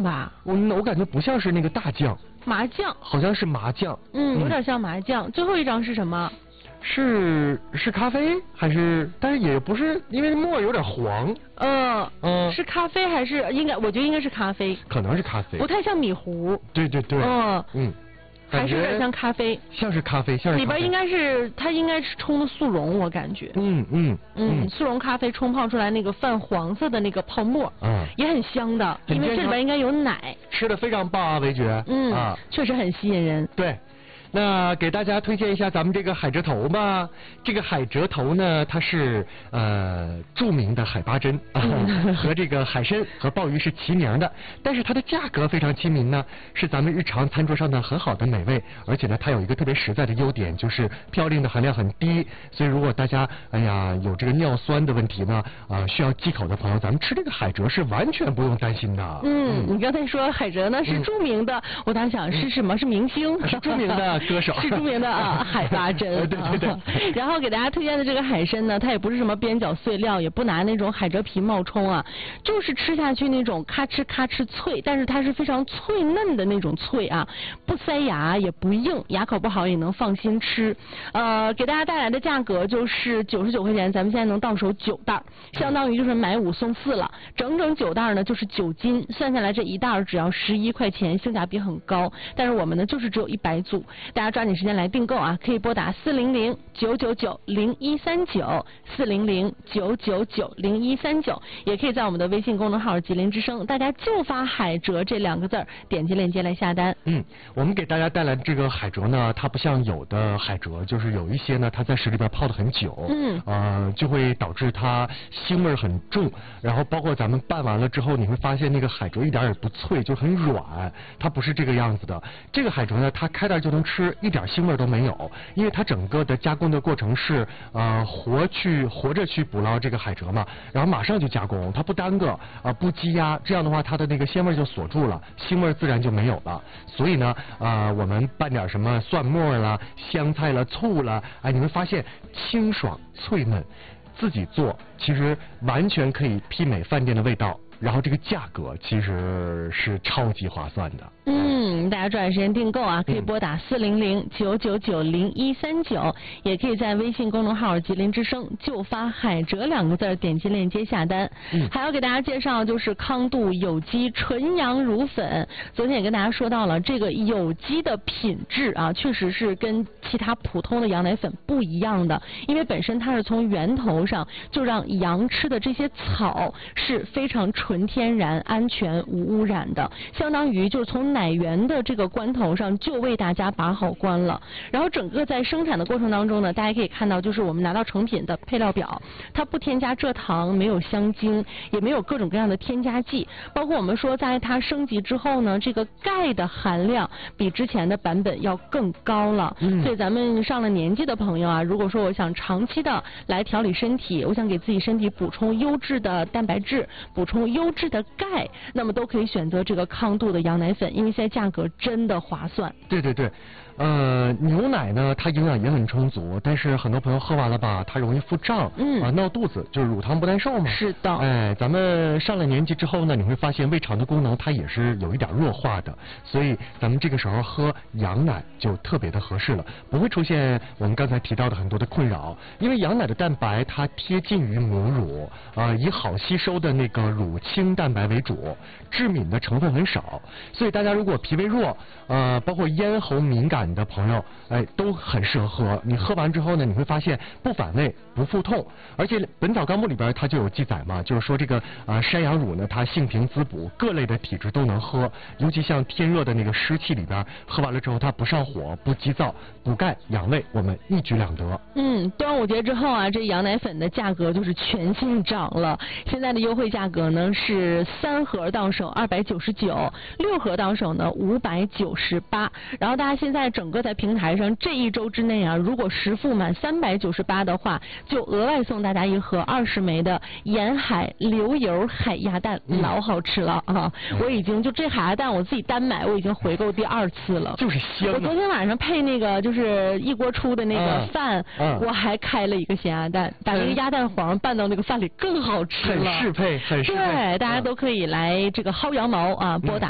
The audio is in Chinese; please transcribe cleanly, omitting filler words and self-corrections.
吧？ 我感觉不像是那个大酱， 麻酱， 好像是麻酱。 有点像麻酱。最后一张是什么？ 是咖啡还是？但是也不是，因为沫有点黄。 是咖啡还是我觉得应该是咖啡。 可能是咖啡。 不太像米糊。 对。 还是有点像咖啡。 像是咖啡，像是咖啡。 里边它应该是冲的速溶，我感觉。速溶咖啡冲泡出来那个泛黄色的那个泡沫，也很香的，因为这里边应该有奶。 吃的非常棒啊，维觉。 确实很吸引人。 对。那给大家推荐一下咱们这个海蜇头吧。这个海蜇头呢，它是著名的海八珍和这个海参和鲍鱼是齐名的，但是它的价格非常亲民呢，是咱们日常餐桌上的很好的美味，而且呢，它有一个特别实在的优点，就是嘌呤的含量很低，所以如果大家有这个尿酸的问题呢，需要忌口的朋友，咱们吃这个海蜇是完全不用担心的。 你刚才说海蜇呢是著名的，我当时想是什么？是明星？ 是著名的。歌手是著名的海八珍。 对。 然后给大家推荐的这个海参呢，它也不是什么边角碎料，也不拿那种海蜇皮冒充啊，就是吃下去那种咔哧咔哧脆，但是它是非常脆嫩的那种脆啊，不塞牙也不硬，牙口不好也能放心吃。给大家带来的价格就是99块钱，咱们现在能到手9袋，相当于就是买5送4了，整9袋呢就是9斤，算下来这一袋只要11块钱，性价比很高。但是我们呢就是只有100组。大家抓紧时间来订购啊！可以拨打400-999-0139，400-999-0139，也可以在我们的微信公众号吉林之声，大家就发海蜇这2个字，点击链接来下单。 我们给大家带来这个海蜇呢，它不像有的海蜇，就是有一些呢，它在水里边泡得很久，就会导致它腥味很重，然后包括咱们拌完了之后，你会发现那个海蜇一点也不脆，就很软，它不是这个样子的。这个海蜇呢，它开袋就能吃，一点腥味都没有，因为它整个的加工的过程是活着去捕捞这个海蜇嘛，然后马上就加工，它不耽搁不积压，这样的话它的那个鲜味就锁住了，腥味自然就没有了。所以呢我们拌点什么蒜末啦、香菜啦、醋啦，你会发现清爽脆嫩，自己做其实完全可以媲美饭店的味道。然后这个价格其实是超级划算的。 大家抓紧时间订购啊！可以拨打400-999-0139，也可以在微信公众号吉林之声就发海蜇2个字，点击链接下单。还要给大家介绍就是康度有机纯羊乳粉。昨天也跟大家说到了，这个有机的品质啊，确实是跟其他普通的羊奶粉不一样的，因为本身它是从源头上就让羊吃的这些草是非常纯天然、安全、无污染的，相当于就是从奶源的这个关头上就为大家把好关了。然后整个在生产的过程当中呢，大家可以看到，就是我们拿到成品的配料表，它不添加蔗糖，没有香精，也没有各种各样的添加剂，包括我们说在它升级之后呢，这个钙的含量比之前的版本要更高了。所以咱们上了年纪的朋友啊，如果说我想长期的来调理身体，我想给自己身体补充优质的蛋白质，补充优质的钙，那么都可以选择这个康度的羊奶粉，因为现在价格真的划算。 对。牛奶呢，它营养也很充足，但是很多朋友喝完了吧，它容易腹胀，闹肚子，就是乳糖不耐受嘛。 是的。 咱们上了年纪之后呢，你会发现胃肠的功能它也是有一点弱化的，所以咱们这个时候喝羊奶就特别的合适了，不会出现我们刚才提到的很多的困扰，因为羊奶的蛋白它贴近于母乳，以好吸收的那个乳清蛋白为主，致敏的成分很少，所以大家如果脾胃弱，包括咽喉敏感的朋友，都很适合喝。你喝完之后呢，你会发现不反胃、不腹痛，而且《本草纲目》里边它就有记载嘛，就是说这个山羊乳呢，它性平滋补，各类的体质都能喝，尤其像天热的那个湿气里边，喝完了之后它不上火、不急躁，补钙养胃，我们一举两得。 端午节之后啊，这羊奶粉的价格就是全线涨了。现在的优惠价格呢是3盒到手299，6盒到手呢598。然后大家现在整个在平台上这一周之内啊，如果实付满398的话，就额外送大家一盒20枚的沿海流油海鸭蛋，老好吃了啊！我已经就这海鸭蛋我自己单买，我已经回购第2次了， 就是香。 我昨天晚上配那个就是一锅出的那个饭，我还开了一个咸鸭蛋，把那个鸭蛋黄拌到那个饭里更好吃了， 很适配。 对，大家都可以来这个薅羊毛啊，拨打